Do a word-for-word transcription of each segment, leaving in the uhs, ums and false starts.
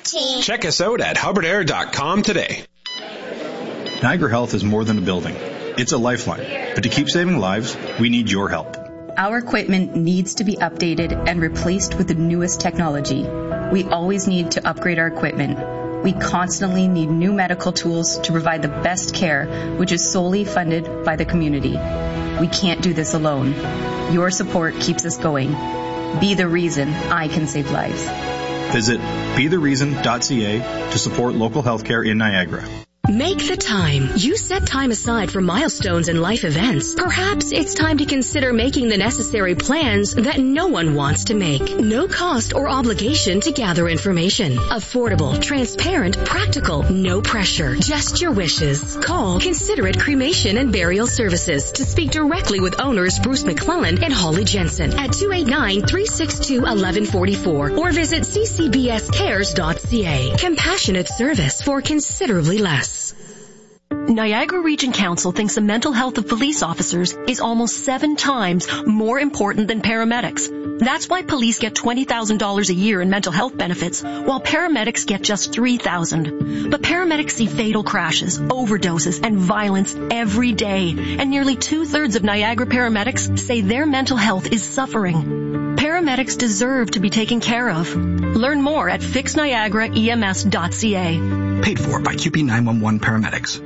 team. Check us out at hubbard air dot com today. Niagara Health is more than a building. It's a lifeline. But to keep saving lives, we need your help. Our equipment needs to be updated and replaced with the newest technology. We always need to upgrade our equipment. We constantly need new medical tools to provide the best care, which is solely funded by the community. We can't do this alone. Your support keeps us going. Be the reason I can save lives. Visit be the reason dot c a to support local healthcare in Niagara. Make the time. You set time aside for milestones and life events. Perhaps it's time to consider making the necessary plans that no one wants to make. No cost or obligation to gather information. Affordable, transparent, practical, no pressure. Just your wishes. Call Considerate Cremation and Burial Services to speak directly with owners Bruce McClellan and Holly Jensen at two eight nine, three six two, one one four four or visit c c b s cares dot c a. Compassionate service for considerably less. Niagara Region Council thinks the mental health of police officers is almost seven times more important than paramedics. That's why police get twenty thousand dollars a year in mental health benefits, while paramedics get just three thousand dollars. But paramedics see fatal crashes, overdoses, and violence every day, and nearly two-thirds of Niagara paramedics say their mental health is suffering. Paramedics deserve to be taken care of. Learn more at fix niagara e m s dot c a. Paid for by Q P nine one one Paramedics.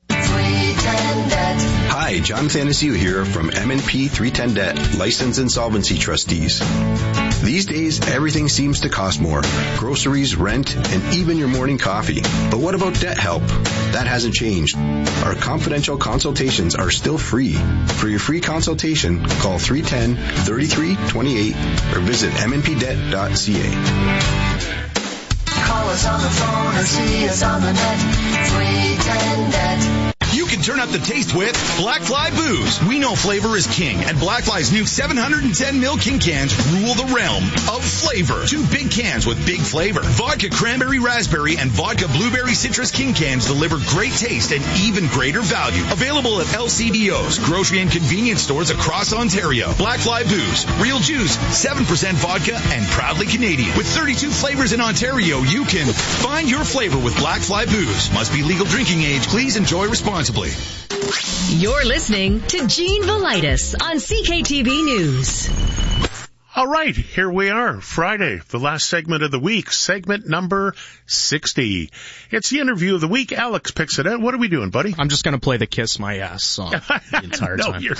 Hi, John Thanasiu here from M and P three ten Debt, Licensed Insolvency Trustees. These days, everything seems to cost more. Groceries, rent, and even your morning coffee. But what about debt help? That hasn't changed. Our confidential consultations are still free. For your free consultation, call three one zero, three three two eight or visit m n p debt dot c a. Call us on the phone or see us on the net. three ten Debt. You can turn up the taste with Black Fly Booze. We know flavor is king, and Black Fly's new seven hundred ten milliliter king cans rule the realm of flavor. Two big cans with big flavor. Vodka Cranberry Raspberry and Vodka Blueberry Citrus king cans deliver great taste and even greater value. Available at L C B Os, grocery and convenience stores across Ontario. Black Fly Booze. Real juice, seven percent vodka, and proudly Canadian. With thirty-two flavors in Ontario, you can find your flavor with Black Fly Booze. Must be legal drinking age. Please enjoy responsibly. You're listening to Gene Velitis on C K T V News. All right, here we are, Friday, the last segment of the week, segment number sixty. It's the interview of the week. Alex picks it out. What are we doing, buddy? I'm just going to play the Kiss My Ass song the entire no, time. No, you're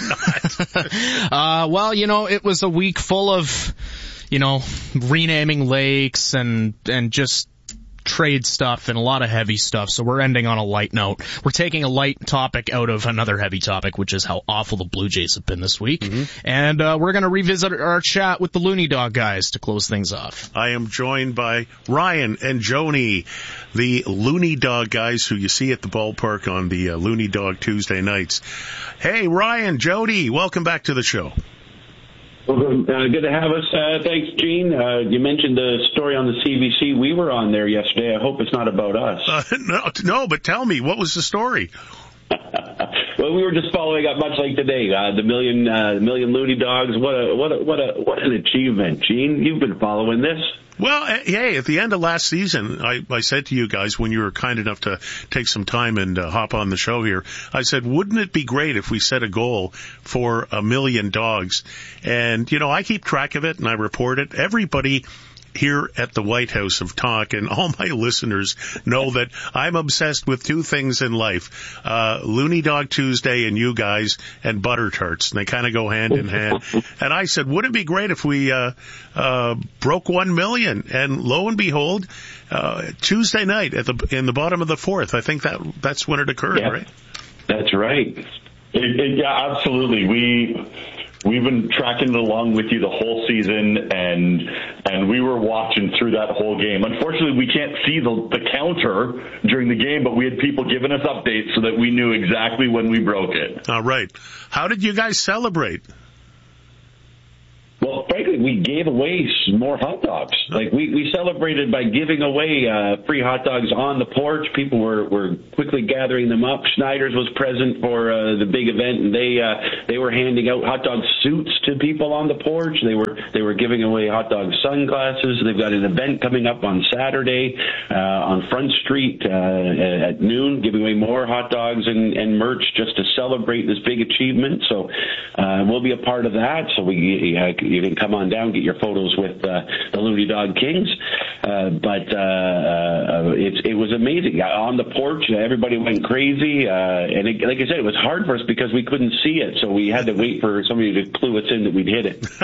not. uh, well, you know, it was a week full of, you know, renaming lakes and, and just trade stuff and a lot of heavy stuff, so we're ending on a light note. We're taking a light topic out of another heavy topic, which is how awful the Blue Jays have been this week. Mm-hmm. And uh, we're going to revisit our chat with the Looney Dog guys to close things off. I am joined by Ryan and Joni, the Looney Dog guys who you see at the ballpark on the uh, Looney Dog Tuesday nights. Hey, Ryan, Jody, welcome back to the show. Well, uh, good to have us. Uh, thanks, Gene. Uh, you mentioned the story on the C B C. We were on there yesterday. I hope it's not about us. Uh, no, no, but tell me, what was the story? Well, we were just following up, much like today. Uh, the million, uh, million Looney Dogs. What a, what a, what a, what an achievement, Gene. You've been following this. Well, hey, at the end of last season, I, I said to you guys when you were kind enough to take some time and uh, hop on the show here, I said, wouldn't it be great if we set a goal for a million dogs? And, you know, I keep track of it and I report it. Everybody here at the White House of Talk, and all my listeners know that I'm obsessed with two things in life, uh, Looney Dog Tuesday and you guys, and butter tarts, and they kind of go hand in hand. And I said, wouldn't it be great if we uh, uh, broke one million? And lo and behold, uh, Tuesday night at the in the bottom of the fourth, I think that that's when it occurred, yeah, right? That's right. It, it, yeah, absolutely. We we've been tracking it along with you the whole season, and and we were watching through that whole game. Unfortunately, we can't see the the counter during the game, but we had people giving us updates so that we knew exactly when we broke it. All right. How did you guys celebrate? Well, frankly, we gave away more hot dogs. Like we, we celebrated by giving away uh, free hot dogs on the porch. People were, were quickly gathering them up. Schneider's was present for uh, the big event, and they uh, they were handing out hot dog suits to people on the porch. They were they were giving away hot dog sunglasses. They've got an event coming up on Saturday uh, on Front Street uh, at noon, giving away more hot dogs and, and merch just to celebrate this big achievement. So uh, we'll be a part of that. So we uh, you can come on down, get your photos with uh, the Looney Dog Kings. Uh, but uh, uh, it, it was amazing. On the porch, everybody went crazy. Uh, and it, like I said, it was hard for us because we couldn't see it. So we had to wait for somebody to clue us in that we'd hit it.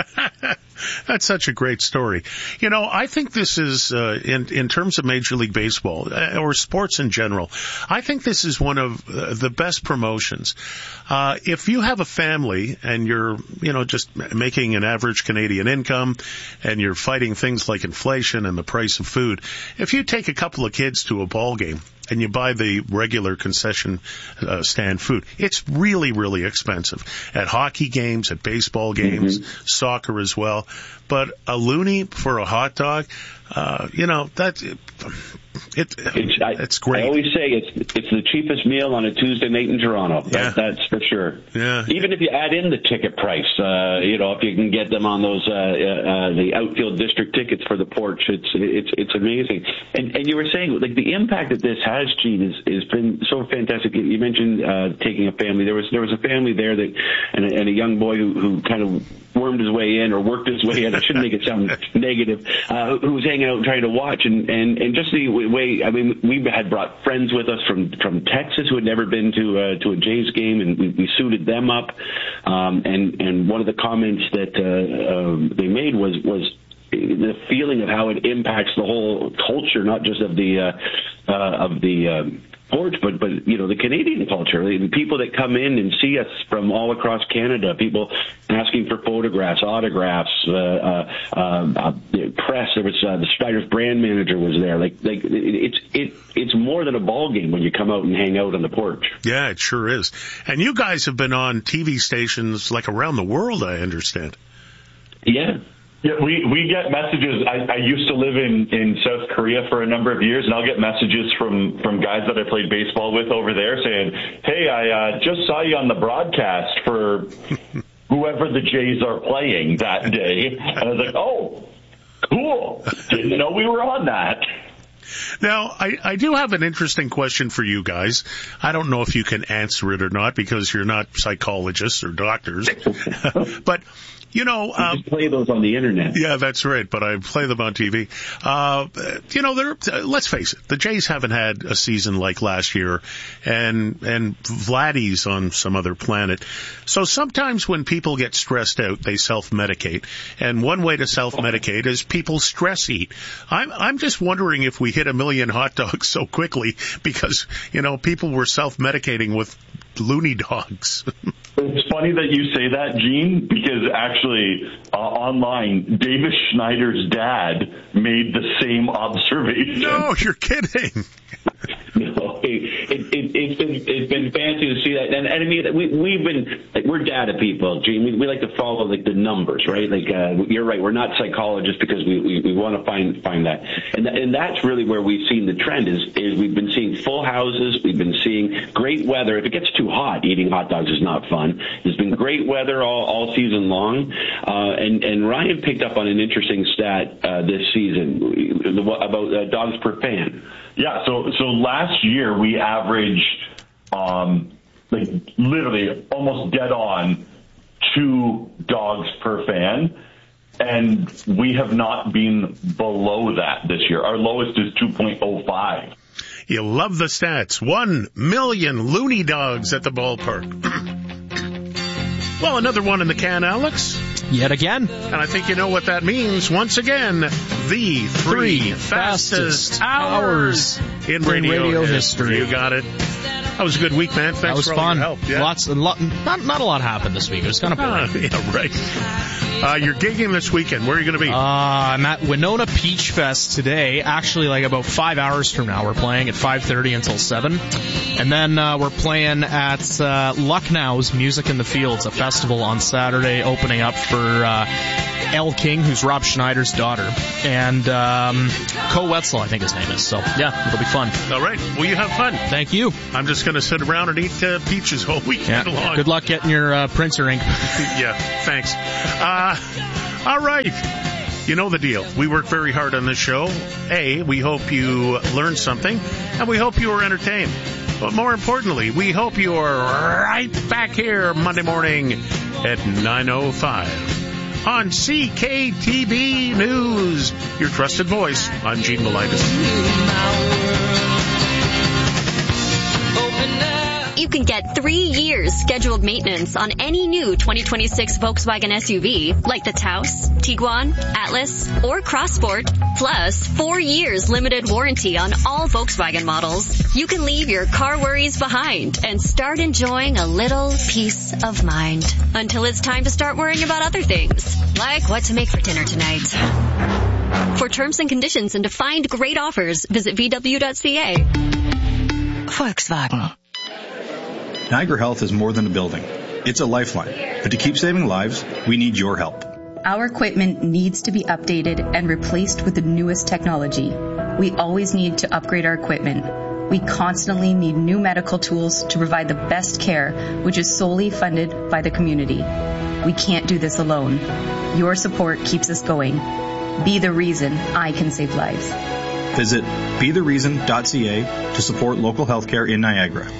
That's such a great story. You know, I think this is, uh, in, in terms of Major League Baseball, uh, or sports in general, I think this is one of uh, the best promotions. Uh, if you have a family and you're, you know, just making an average Canadian income and you're fighting things like inflation and the price of food, if you take a couple of kids to a ball game, and you buy the regular concession uh, stand food, it's really, really expensive. At hockey games, at baseball games, mm-hmm. soccer as well. But a loonie for a hot dog, uh, you know, that it, it, it's, I, it's great. I always say it's it's the cheapest meal on a Tuesday night in Toronto. That, yeah. That's for sure. Yeah. Even if you add in the ticket price, uh, you know, if you can get them on those uh, uh, the outfield district tickets for the porch, it's it's it's amazing. And and you were saying, like, the impact that this has, Gene, is has been so fantastic. You mentioned uh, taking a family. There was there was a family there that and a, and a young boy who, who kind of wormed his way in or worked his way in. I shouldn't make it sound negative. Uh, who was hanging out and trying to watch, and and and just the way. I mean, we had brought friends with us from from Texas who had never been to uh, to a Jays game, and we, we suited them up. Um, and and one of the comments that uh, um, they made was was the feeling of how it impacts the whole culture, not just of the uh, uh, of the. Um, porch, but, but, you know, the Canadian culture, the people that come in and see us from all across Canada, people asking for photographs, autographs, uh, uh, uh, press. There was, uh, the Schneider's brand manager was there. Like, like, it's, it, it's more than a ball game when you come out and hang out on the porch. Yeah, it sure is. And you guys have been on T V stations, like, around the world, I understand. Yeah. Yeah, we, we get messages. I, I used to live in, in South Korea for a number of years, and I'll get messages from, from guys that I played baseball with over there saying, hey, I uh, just saw you on the broadcast for whoever the Jays are playing that day. And I was like, oh, cool. Didn't know we were on that. Now, I, I do have an interesting question for you guys. I don't know if you can answer it or not because you're not psychologists or doctors. But... You know, um, you just play those on the internet. Yeah, that's right. But I play them on T V. Uh, you know, they're, uh, let's face it, the Jays haven't had a season like last year, and and Vladdy's on some other planet. So sometimes when people get stressed out, they self-medicate, and one way to self-medicate is people stress eat. I'm I'm just wondering if we hit a million hot dogs so quickly because you know people were self-medicating with loony dogs. It's funny that you say that, Gene, because actually uh, online, Davis Schneider's dad made the same observation. No, you're kidding. No, it, it, it, it's been it's been fancy to see that, and, and I mean we we've been like, we're data people, Gene. We, we like to follow like the numbers, right? Like uh, you're right, we're not psychologists because we, we, we want to find find that, and th- and that's really where we've seen the trend is is we've been seeing full houses, we've been seeing great weather. If it gets too hot, eating hot dogs is not fun. There's been great weather all all season long, uh, and and Ryan picked up on an interesting stat uh, this season about uh, dogs per fan. Yeah, so so last year we averaged um, like literally almost dead on two dogs per fan, and we have not been below that this year. Our lowest is two point oh five. You love the stats. One million loony dogs at the ballpark. Well, another one in the can, Alex. Yet again. And I think you know what that means. Once again, the three, three fastest, fastest hours in radio, radio history. history. You got it. That was a good week, man. Thanks that was for all fun. your help. Yeah. Lots, a lot, not, not a lot happened this week. It was kind of boring. Uh, yeah, right. Uh, you're gigging this weekend. Where are you going to be? Uh, I'm at Winona Peach Fest today. Actually, like about five hours from now. We're playing at five thirty until seven. And then uh, we're playing at uh, Lucknow's Music in the Fields, a festival on Saturday, opening up for uh, Elle King, who's Rob Schneider's daughter, and um, Co Wetzel, I think his name is. So, yeah, it'll be fun. All right. Well, you have fun. Thank you. I'm just going to sit around and eat uh, peaches all weekend yeah. long. Good luck getting your uh, printer ink. Yeah, thanks. Uh, all right. You know the deal. We work very hard on this show. A, we hope you learned something, and we hope you were entertained. But more importantly, we hope you are right back here Monday morning at nine oh five on C K T B News, your trusted voice. I'm Gene Melaitis. You can get three years scheduled maintenance on any new twenty twenty-six Volkswagen S U V, like the Taos, Tiguan, Atlas, or Crossport, plus four years limited warranty on all Volkswagen models. You can leave your car worries behind and start enjoying a little peace of mind until it's time to start worrying about other things, like what to make for dinner tonight. For terms and conditions and to find great offers, visit V W dot C A. Volkswagen. Niagara Health is more than a building. It's a lifeline. But to keep saving lives, we need your help. Our equipment needs to be updated and replaced with the newest technology. We always need to upgrade our equipment. We constantly need new medical tools to provide the best care, which is solely funded by the community. We can't do this alone. Your support keeps us going. Be the reason I can save lives. Visit be the reason dot C A to support local healthcare in Niagara.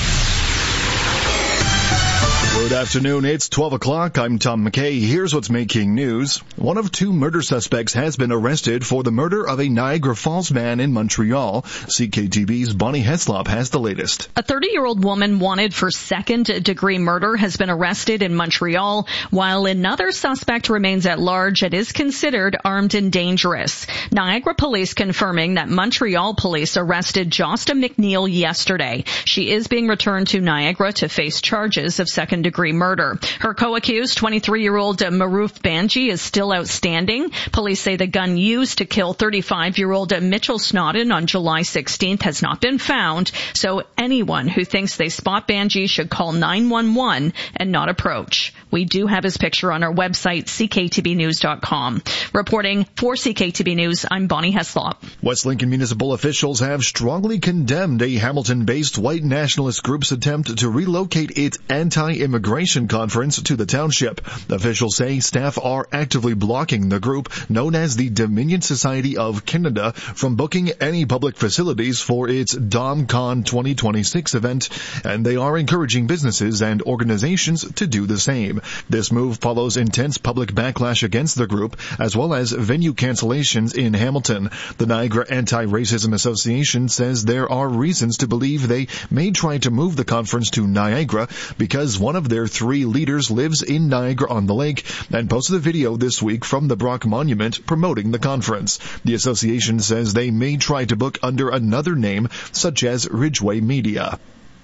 Good afternoon. It's twelve o'clock. I'm Tom McKay. Here's what's making news. One of two murder suspects has been arrested for the murder of a Niagara Falls man in Montreal. C K T B's Bonnie Heslop has the latest. A thirty-year-old woman wanted for second-degree murder has been arrested in Montreal, while another suspect remains at large and is considered armed and dangerous. Niagara police confirming that Montreal police arrested Josta McNeil yesterday. She is being returned to Niagara to face charges of second-degree murder. Her co-accused, twenty-three-year-old Maruf Banji, is still outstanding. Police say the gun used to kill thirty-five-year-old Mitchell Snodden on July sixteenth has not been found, so anyone who thinks they spot Banji should call nine one one and not approach. We do have his picture on our website, C K T B news dot com. Reporting for C K T B News, I'm Bonnie Heslop. West Lincoln municipal officials have strongly condemned a Hamilton-based white nationalist group's attempt to relocate its anti-immigration conference to the township. Officials say staff are actively blocking the group, known as the Dominion Society of Canada, from booking any public facilities for its DomCon twenty twenty-six event, and they are encouraging businesses and organizations to do the same. This move follows intense public backlash against the group, as well as venue cancellations in Hamilton. The Niagara Anti-Racism Association says there are reasons to believe they may try to move the conference to Niagara because one of their three leaders lives in Niagara-on-the-Lake and posted a video this week from the Brock Monument promoting the conference. The association says they may try to book under another name, such as Ridgeway Media.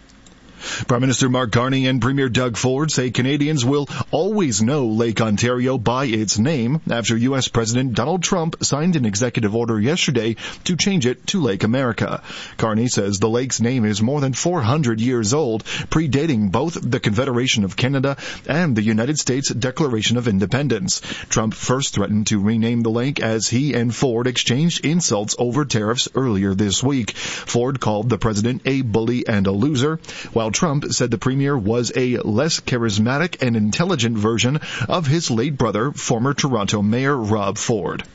Prime Minister Mark Carney and Premier Doug Ford say Canadians will always know Lake Ontario by its name after U S President Donald Trump signed an executive order yesterday to change it to Lake America. Carney says the lake's name is more than four hundred years old, predating both the Confederation of Canada and the United States Declaration of Independence. Trump first threatened to rename the lake as he and Ford exchanged insults over tariffs earlier this week. Ford called the president a bully and a loser, while Trump said the premier was a less charismatic and intelligent version of his late brother, former Toronto Mayor Rob Ford.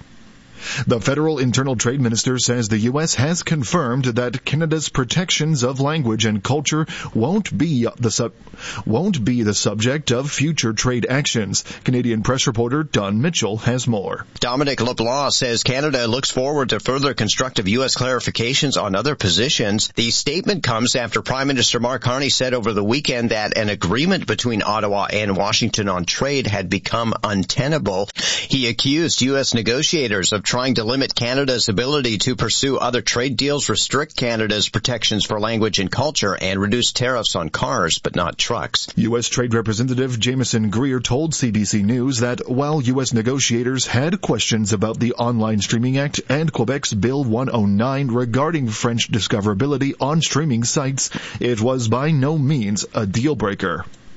The federal internal trade minister says the U S has confirmed that Canada's protections of language and culture won't be the sub- won't be the subject of future trade actions. Canadian press reporter Don Mitchell has more. Dominic LeBlanc says Canada looks forward to further constructive U S clarifications on other positions. The statement comes after Prime Minister Mark Carney said over the weekend that an agreement between Ottawa and Washington on trade had become untenable. He accused U S negotiators of trying to limit Canada's ability to pursue other trade deals, restrict Canada's protections for language and culture, and reduce tariffs on cars, but not trucks. U S Trade Representative Jameson Greer told C B C News that while U S negotiators had questions about the Online Streaming Act and Quebec's Bill one oh nine regarding French discoverability on streaming sites, it was by no means a deal breaker.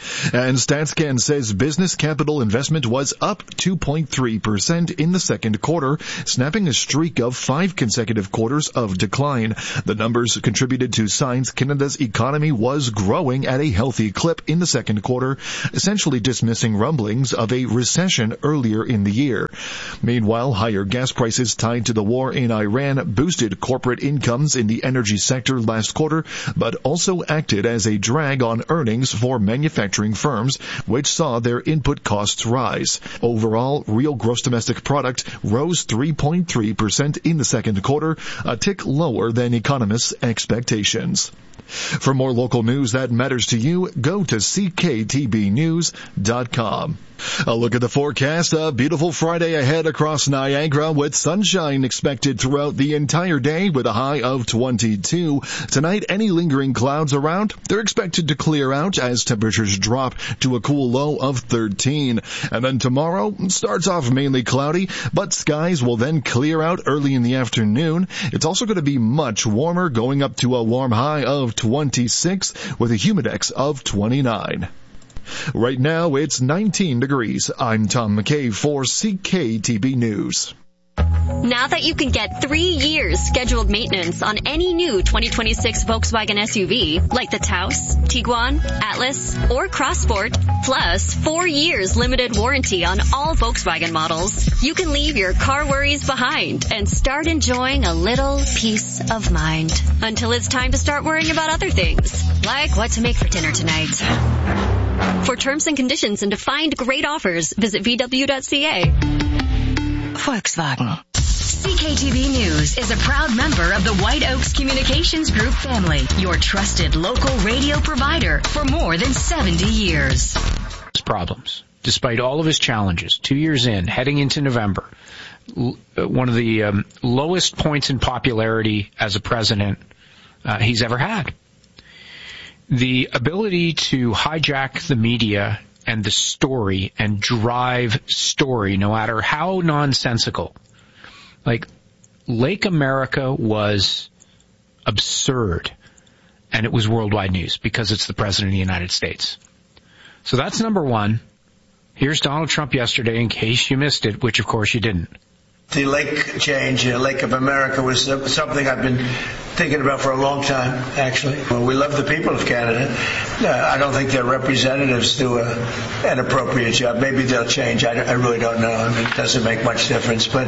And StatsCan says business capital investment was up two point three percent in the second quarter, snapping a streak of five consecutive quarters of decline. The numbers contributed to signs Canada's economy was growing at a healthy clip in the second quarter, essentially dismissing rumblings of a recession earlier in the year. Meanwhile, higher gas prices tied to the war in Iran boosted corporate incomes in the energy sector last quarter, but also acted as a drag on earnings for manufacturing firms, which saw their input costs rise. Overall, real gross domestic product rose three point three percent in the second quarter, a tick lower than economists' expectations. For more local news that matters to you, go to c k t b news dot com. A look at the forecast. A beautiful Friday ahead across Niagara with sunshine expected throughout the entire day with a high of twenty-two. Tonight, any lingering clouds around, they're expected to clear out as temperatures drop to a cool low of thirteen. And then tomorrow starts off mainly cloudy, but skies will then clear out early in the afternoon. It's also going to be much warmer, going up to a warm high of twenty-six with a humidex of twenty-nine. Right now, it's nineteen degrees. I'm Tom McKay for C K T B News. Now that you can get three years scheduled maintenance on any new twenty twenty-six Volkswagen S U V, like the Taos, Tiguan, Atlas, or Crossport, plus four years limited warranty on all Volkswagen models, you can leave your car worries behind and start enjoying a little peace of mind. Until it's time to start worrying about other things, like what to make for dinner tonight. For terms and conditions and to find great offers, visit v w dot c a. Volkswagen. C K T V News is a proud member of the White Oaks Communications Group family, your trusted local radio provider for more than seventy years. Problems. Despite all of his challenges, two years in, heading into November, l- one of the um, lowest points in popularity as a president uh, he's ever had. The ability to hijack the media and the story and drive story, no matter how nonsensical. Like, Lake America was absurd, and it was worldwide news because it's the President of the United States. So that's number one. Here's Donald Trump yesterday, in case you missed it, which of course you didn't. The lake change, uh, Lake of America, was uh, something I've been thinking about for a long time, actually. Well, we love the people of Canada. Uh, I don't think their representatives do a, an appropriate job. Maybe they'll change. I, I really don't know. I mean, it doesn't make much difference. But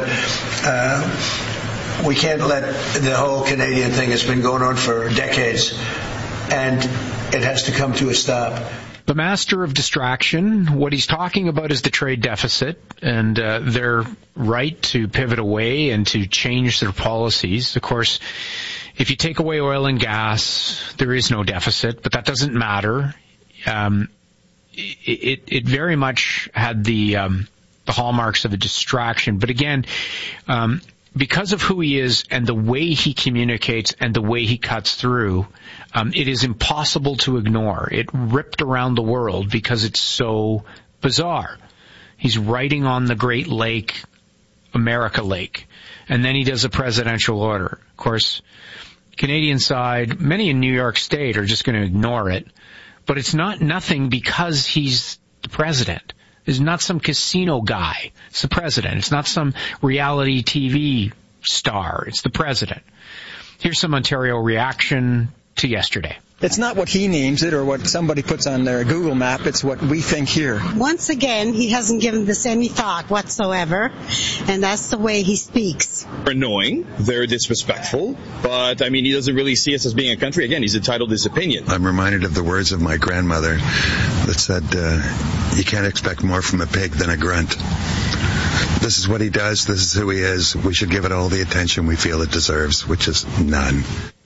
uh, we can't let the whole Canadian thing that's been going on for decades, and it has to come to a stop. The master of distraction, what he's talking about is the trade deficit and uh, their right to pivot away and to change their policies. Of course, if you take away oil and gas, there is no deficit, but that doesn't matter. Um, it, it very much had the, um, the hallmarks of a distraction. But again, um, because of who he is and the way he communicates and the way he cuts through, um, it is impossible to ignore. It ripped around the world because it's so bizarre. He's writing on the Great Lake, America Lake, and then he does a presidential order. Of course, Canadian side, many in New York State are just going to ignore it, but it's not nothing because he's the president. It's not some casino guy. It's the president. It's not some reality T V star. It's the president. Here's some Ontario reaction to yesterday. It's not what he names it or what somebody puts on their Google map. It's what we think here. Once again, he hasn't given this any thought whatsoever, and that's the way he speaks. They're annoying. They're disrespectful. But, I mean, he doesn't really see us as being a country. Again, he's entitled to his opinion. I'm reminded of the words of my grandmother that said, uh, you can't expect more from a pig than a grunt. This is what he does. This is who he is. We should give it all the attention we feel it deserves, which is none.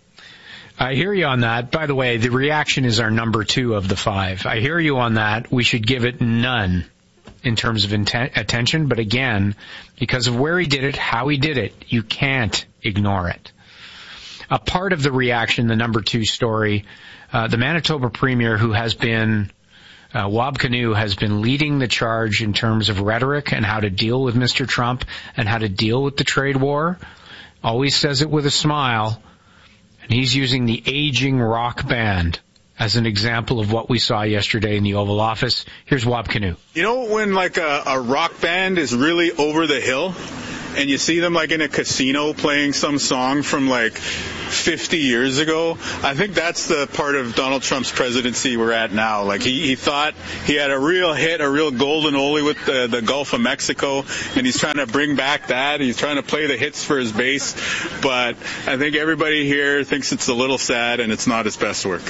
I hear you on that. By the way, the reaction is our number two of the five. I hear you on that. We should give it none in terms of inten- attention. But again, because of where he did it, how he did it, you can't ignore it. A part of the reaction, the number two story, uh, the Manitoba Premier, who has been, uh, Wab Kinew, has been leading the charge in terms of rhetoric and how to deal with Mister Trump and how to deal with the trade war, always says it with a smile. He's using the aging rock band as an example of what we saw yesterday in the Oval Office. Here's Wab Kinew. You know when like a, a rock band is really over the hill and you see them like in a casino playing some song from like fifty years ago? I think that's the part of Donald Trump's presidency we're at now. Like he, he thought he had a real hit, a real golden oldie with the, the Gulf of Mexico, and he's trying to bring back that. He's trying to play the hits for his base, but I think everybody here thinks it's a little sad and it's not his best work.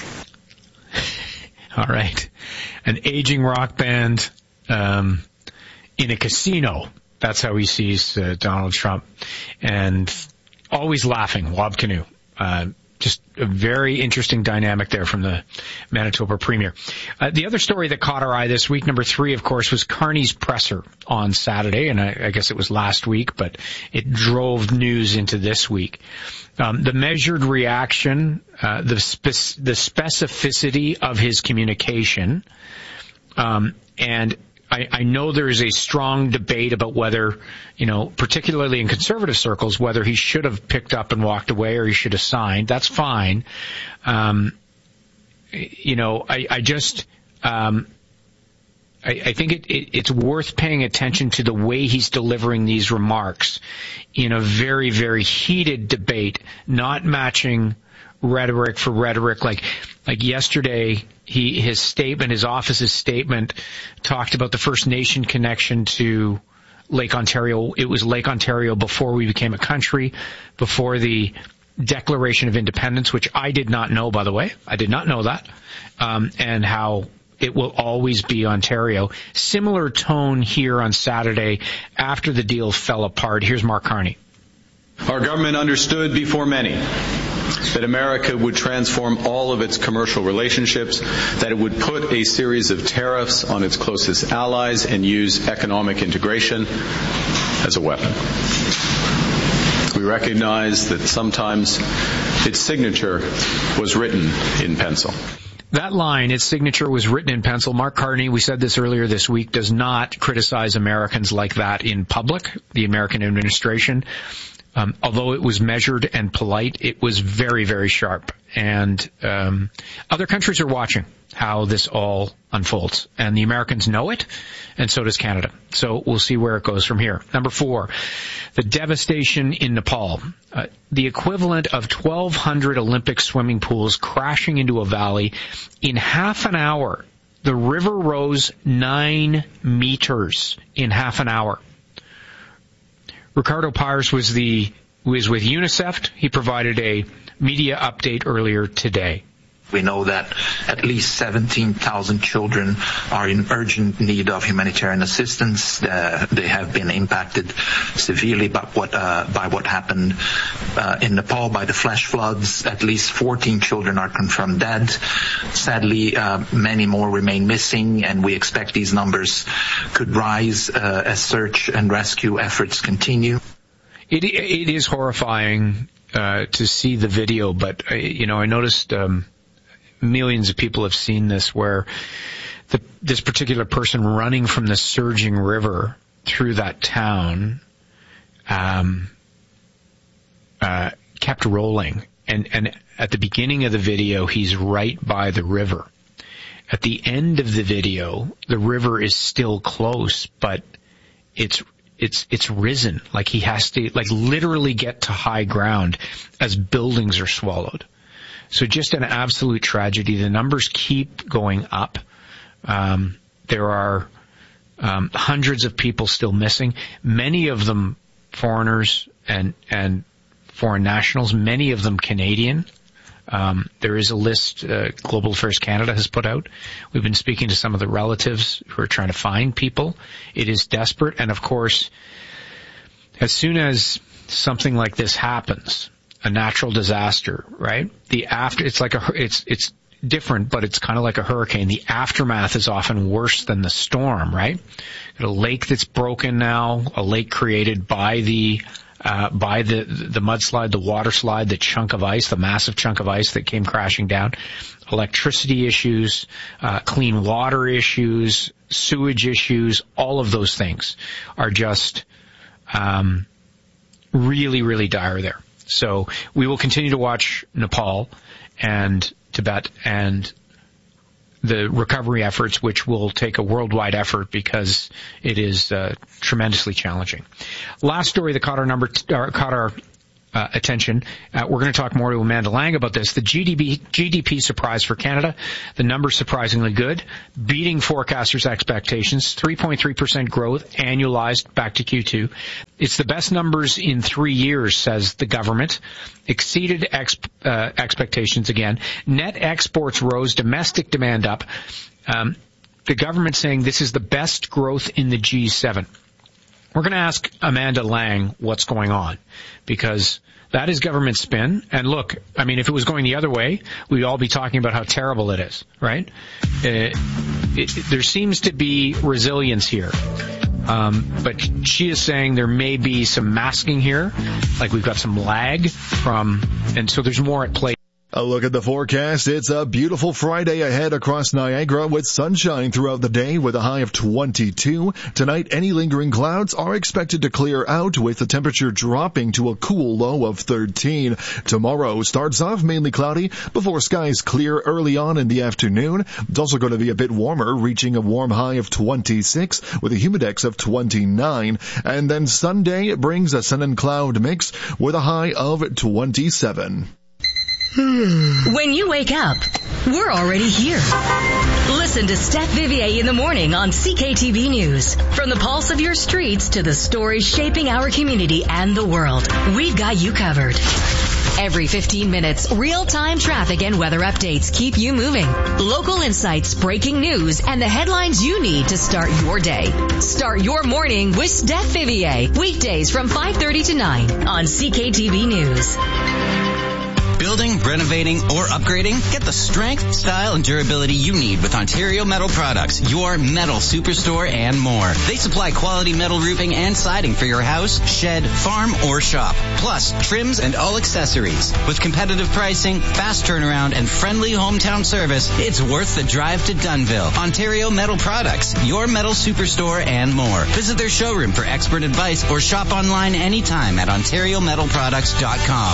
All right. An aging rock band um, in a casino. That's how he sees uh, Donald Trump. And always laughing, Wab Kinew. Uh, just a very interesting dynamic there from the Manitoba Premier. Uh, the other story that caught our eye this week, number three, of course, was Carney's presser on Saturday, and I, I guess it was last week, but it drove news into this week. Um, the measured reaction, uh, the spe- the specificity of his communication, um, and I, I know there is a strong debate about whether, you know, particularly in conservative circles, whether he should have picked up and walked away or he should have signed. That's fine. Um, you know, I, I just, um, I, I think it, it, it's worth paying attention to the way he's delivering these remarks in a very, very heated debate, not matching rhetoric for rhetoric. Like, like yesterday, he, his statement, his office's statement talked about the First Nation connection to Lake Ontario. It was Lake Ontario before we became a country, before the Declaration of Independence, which I did not know, by the way. I did not know that. Um, and how it will always be Ontario. Similar tone here on Saturday after the deal fell apart. Here's Mark Carney. Our government understood before many that America would transform all of its commercial relationships, that it would put a series of tariffs on its closest allies and use economic integration as a weapon. We recognize that sometimes its signature was written in pencil. That line, its signature was written in pencil. Mark Carney, we said this earlier this week, does not criticize Americans like that in public, the American administration. Um, although it was measured and polite, it was very, very sharp. And um, other countries are watching how this all unfolds. And the Americans know it, and so does Canada. So we'll see where it goes from here. Number four, the devastation in Nepal. Uh, the equivalent of twelve hundred Olympic swimming pools crashing into a valley. In half an hour, the river rose nine meters in half an hour. Ricardo Pires was the was with UNICEF. He provided a media update earlier today. We know that at least seventeen thousand children are in urgent need of humanitarian assistance. Uh, they have been impacted severely by what, uh, by what happened uh, in Nepal, by the flash floods. At least fourteen children are confirmed dead. Sadly, uh, many more remain missing, and we expect these numbers could rise uh, as search and rescue efforts continue. It, it is horrifying uh, to see the video, but, uh, you know, I noticed... Um, millions of people have seen this, where the, this particular person running from the surging river through that town um, uh, kept rolling. And, and at the beginning of the video, he's right by the river. At the end of the video, the river is still close, but it's it's it's risen. Like he has to, like literally get to high ground as buildings are swallowed. So just an absolute tragedy. The numbers keep going up. Um, there are um, hundreds of people still missing, many of them foreigners and and foreign nationals, many of them Canadian. Um, there is a list uh, Global Affairs Canada has put out. We've been speaking to some of the relatives who are trying to find people. It is desperate. And, of course, as soon as something like this happens, a natural disaster, right? The after, it's like a, it's, it's different, but it's kind of like a hurricane. The aftermath is often worse than the storm, right? Got a lake that's broken now, a lake created by the, uh, by the, the mudslide, the water slide, the chunk of ice, the massive chunk of ice that came crashing down, electricity issues, uh, clean water issues, sewage issues, all of those things are just, um, really, really dire there. So we will continue to watch Nepal and Tibet and the recovery efforts, which will take a worldwide effort because it is uh, tremendously challenging. Last story that caught our number, t- or caught our Uh, attention. Uh, we're going to talk more to Amanda Lang about this. The G D P, G D P surprise for Canada. The numbers surprisingly good, beating forecasters' expectations. three point three percent growth, annualized back to Q two. It's the best numbers in three years, says the government. Exceeded ex, uh, expectations again. Net exports rose, domestic demand up. Um, the government saying this is the best growth in the G seven. We're going to ask Amanda Lang what's going on, because that is government spin. And look, I mean, if it was going the other way, we'd all be talking about how terrible it is, right? It, it, it, there seems to be resilience here. Um, but she is saying there may be some masking here, like we've got some lag from, and so there's more at play. A look at the forecast. It's a beautiful Friday ahead across Niagara with sunshine throughout the day with a high of twenty-two. Tonight, any lingering clouds are expected to clear out with the temperature dropping to a cool low of thirteen. Tomorrow starts off mainly cloudy before skies clear early on in the afternoon. It's also going to be a bit warmer, reaching a warm high of twenty-six with a humidex of twenty-nine. And then Sunday brings a sun and cloud mix with a high of twenty-seven. When you wake up, we're already here. Listen to Steph Vivier in the morning on C K T V News. From the pulse of your streets to the stories shaping our community and the world, we've got you covered. Every fifteen minutes, real-time traffic and weather updates keep you moving. Local insights, breaking news, and the headlines you need to start your day. Start your morning with Steph Vivier. Weekdays from five thirty to nine on C K T V News. Building, renovating, or upgrading? Get the strength, style, and durability you need with Ontario Metal Products, your metal superstore and more. They supply quality metal roofing and siding for your house, shed, farm, or shop. Plus, trims and all accessories. With competitive pricing, fast turnaround, and friendly hometown service, it's worth the drive to Dunnville. Ontario Metal Products, your metal superstore and more. Visit their showroom for expert advice or shop online anytime at ontario metal products dot com.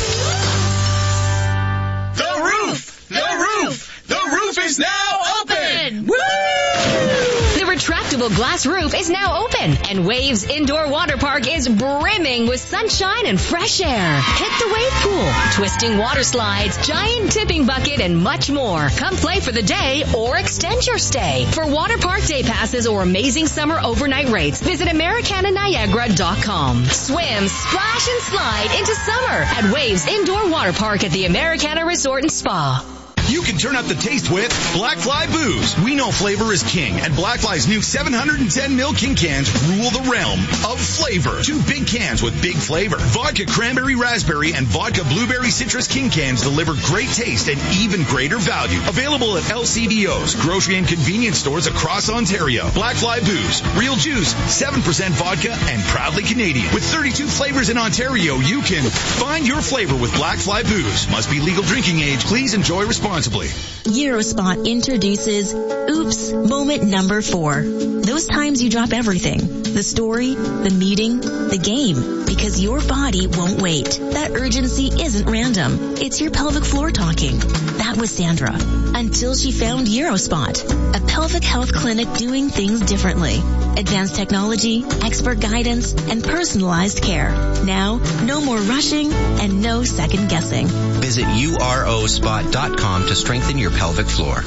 The roof! The roof! The roof is now open! Woo! The retractable glass roof is now open, and Waves Indoor Water Park is brimming with sunshine and fresh air. Hit the wave pool, twisting water slides, giant tipping bucket, and much more. Come play for the day or extend your stay. For water park day passes or amazing summer overnight rates, visit Americana Niagara dot com. Swim, splash, and slide into summer at Waves Indoor Water Park at the Americana Resort and Spa. You can turn up the taste with Blackfly Booze. We know flavor is king, and Blackfly's new seven hundred ten milliliter king cans rule the realm of flavor. Two big cans with big flavor. Vodka Cranberry Raspberry and Vodka Blueberry Citrus king cans deliver great taste and even greater value. Available at L C B Os, grocery and convenience stores across Ontario. Blackfly Booze. Real juice, seven percent vodka, and proudly Canadian. With thirty-two flavors in Ontario, you can find your flavor with Blackfly Booze. Must be legal drinking age. Please enjoy responsibly. Eurospot introduces Oops Moment Number Four. Those times you drop everything. The story, the meeting, the game. Because your body won't wait. That urgency isn't random. It's your pelvic floor talking. That was Sandra. Until she found Eurospot, a pelvic health clinic doing things differently. Advanced technology, expert guidance, and personalized care. Now, no more rushing and no second guessing. Visit U R O spot dot com to strengthen your pelvic floor.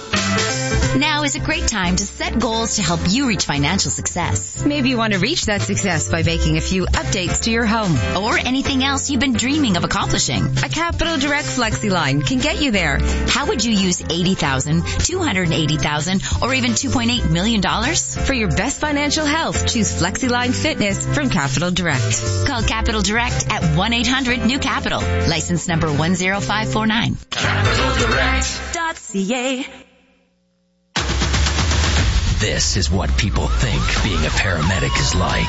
Now is a great time to set goals to help you reach financial success. Maybe you want to reach that success by making a few updates to your home. Or anything else you've been dreaming of accomplishing. A Capital Direct FlexiLine can get you there. How would you use eighty thousand dollars, two hundred eighty thousand dollars, or even two point eight million dollars? For your best financial health, choose FlexiLine Fitness from Capital Direct. Call Capital Direct at one eight hundred new capital. License number one zero five four nine. Capital Direct dot C A. This is what people think being a paramedic is like.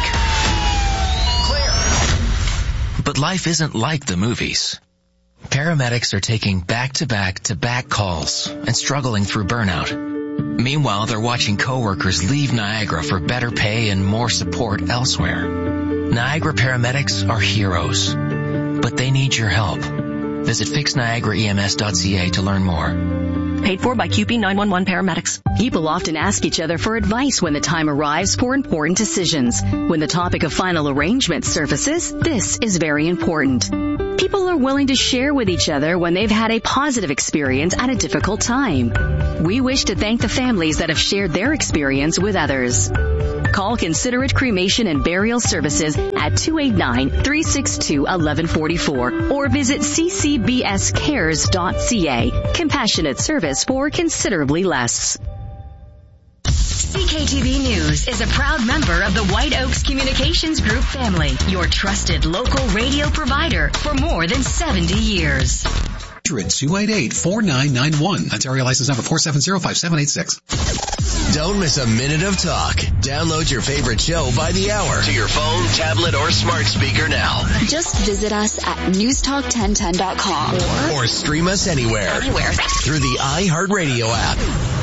Clear. But life isn't like the movies. Paramedics are taking back-to-back-to-back calls and struggling through burnout. Meanwhile, they're watching coworkers leave Niagara for better pay and more support elsewhere. Niagara paramedics are heroes, but they need your help. Visit fix niagara E M S dot C A to learn more. Paid for by Q P nine one one paramedics. People often ask each other for advice when the time arrives for important decisions. When the topic of final arrangement surfaces, this is very important. People are willing to share with each other when they've had a positive experience at a difficult time. We wish to thank the families that have shared their experience with others. Call Considerate Cremation and Burial Services at two eight nine, three six two, one one four four or visit c c b s cares dot c a. Compassionate service for considerably less. C K T V News is a proud member of the White Oaks Communications Group family, your trusted local radio provider for more than seventy years. two eight eight, four nine nine one. Ontario license number four seven zero five seven eight six. Don't miss a minute of talk. Download your favorite show by the hour to your phone, tablet, or smart speaker now. Just visit us at news talk ten ten dot com. Or, or stream us anywhere. Anywhere. Through the iHeartRadio app.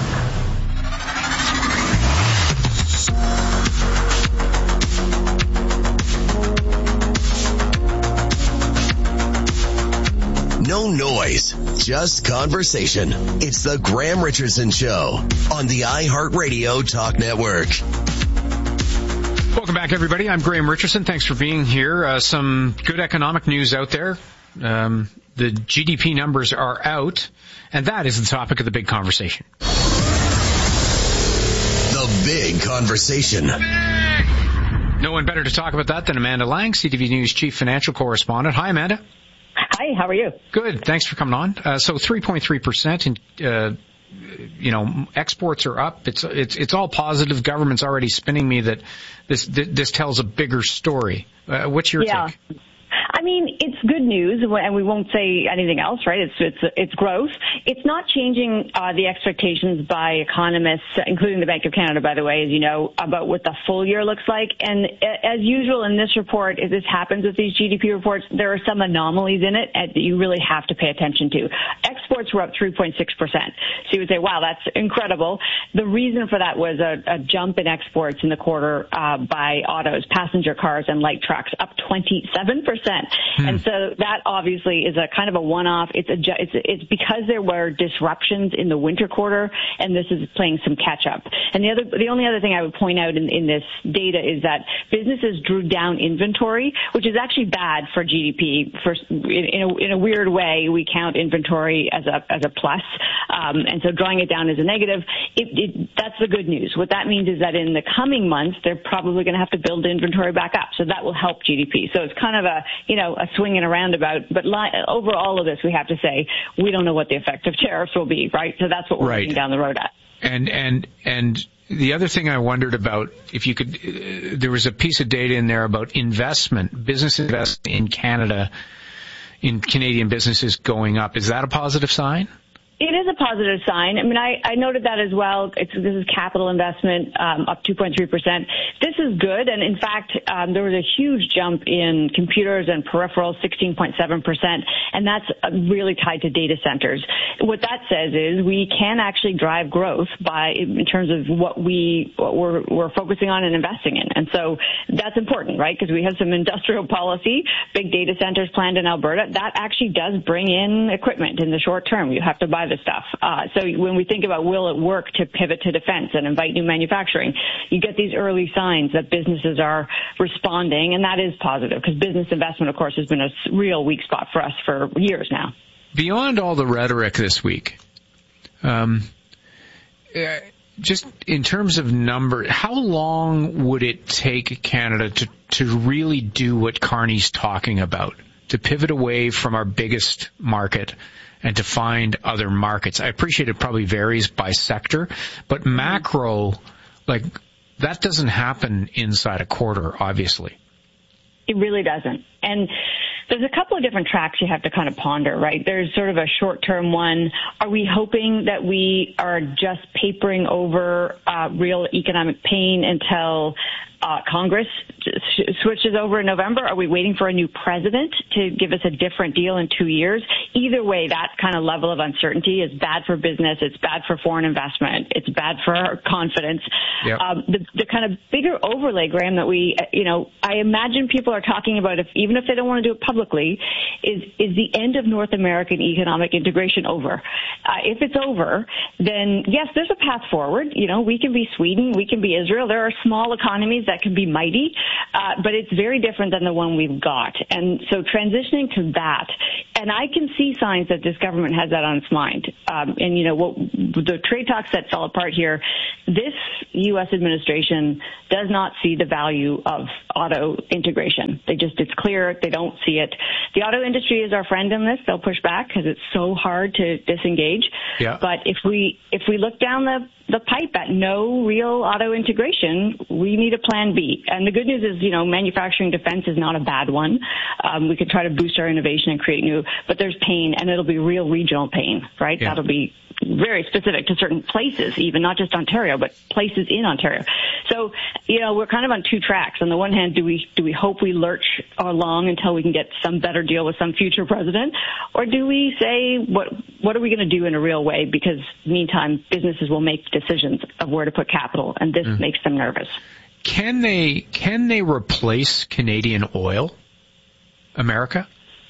No noise, just conversation. It's the Graham Richardson Show on the iHeartRadio Talk Network. Welcome back, everybody. I'm Graham Richardson. Thanks for being here. Uh, some good economic news out there. Um, the G D P numbers are out, and that is the topic of the big conversation. The big conversation. No one better to talk about that than Amanda Lang, C T V News Chief Financial Correspondent. Hi, Amanda. Hi, how are you? Good. Thanks for coming on. Uh, so three point three percent in, uh, you know, exports are up. It's, it's, it's all positive. Government's already spinning me that this, this tells a bigger story. Uh, what's your yeah. take? I mean, it's good news, and we won't say anything else, right? It's it's it's growth. It's not changing uh, the expectations by economists, including the Bank of Canada, by the way, as you know, about what the full year looks like. And as usual in this report, if this happens with these G D P reports, there are some anomalies in it that you really have to pay attention to. Exports were up three point six percent. So you would say, wow, that's incredible. The reason for that was a, a jump in exports in the quarter uh, by autos, passenger cars, and light trucks, up twenty-seven percent. Hmm. And so that obviously is a kind of a one-off. It's a, it's, it's because there were disruptions in the winter quarter, and this is playing some catch-up. And the other, the only other thing I would point out in, in this data is that businesses drew down inventory, which is actually bad for G D P. For in, in, a, in a weird way, we count inventory as a as a plus, um, and so drawing it down is a negative. It, it, that's the good news. What that means is that in the coming months, they're probably going to have to build inventory back up, so that will help G D P. So it's kind of a you know a swing and a roundabout. But li- over all of this, we have to say we don't know what the effect of tariffs will be, right? So that's what we're right. looking down the road at. And and and the other thing I wondered about, if you could, uh, there was a piece of data in there about investment, business investment in Canada, in Canadian businesses going up. Is that a positive sign? It is a positive sign. I mean, I, I noted that as well. It's, this is capital investment, um, up two point three percent. This is good. And in fact, um, there was a huge jump in computers and peripherals, sixteen point seven percent. And that's really tied to data centers. What that says is we can actually drive growth by, in terms of what we, what we're, we're focusing on and investing in. And so that's important, right? Because we have some industrial policy, big data centers planned in Alberta. That actually does bring in equipment in the short term. You have to buy the stuff. Uh, so when we think about will it work to pivot to defense and invite new manufacturing, you get these early signs that businesses are responding, and that is positive because business investment, of course, has been a real weak spot for us for years now. Beyond all the rhetoric this week, um, uh, just in terms of number, how long would it take Canada to, to really do what Carney's talking about, to pivot away from our biggest market and to find other markets? I appreciate it probably varies by sector, but macro, like, that doesn't happen inside a quarter, obviously. It really doesn't. And there's a couple of different tracks you have to kind of ponder, right? There's sort of a short-term one. Are we hoping that we are just papering over uh, real economic pain until uh, Congress switches over in November? Are we waiting for a new president to give us a different deal in two years? Either way, that kind of level of uncertainty is bad for business. It's bad for foreign investment. It's bad for our confidence. Yep. Um, the, the kind of bigger overlay, Graham, that we, you know, I imagine people are talking about, if even if they don't want to do it publicly, is is the end of North American economic integration over? Uh, if it's over, then yes, there's a path forward. You know, we can be Sweden, we can be Israel. There are small economies that can be mighty, uh, but it's very different than the one we've got. And so transitioning to that, and I can see signs that this government has that on its mind. Um, and, you know, what the trade talks that fell apart here, this U S administration does not see the value of auto integration. They just, it's clear they don't see it. The auto industry is our friend in this. They'll push back because it's so hard to disengage. Yeah. But if we, if we look down the, the pipe at no real auto integration, we need a plan B. And the good news is, you know, manufacturing defense is not a bad one. Um, we could try to boost our innovation and create new, but there's pain, and it'll be real regional pain, right? Yeah. That'll be very specific to certain places, even not just Ontario, but places in Ontario. So, you know, we're kind of on two tracks. On the one hand, do we do we hope we lurch along until we can get some better deal with some future president, or do we say what what are we going to do in a real way? Because meantime, businesses will make decisions of where to put capital, and this mm. makes them nervous. Can they can they replace Canadian oil, America?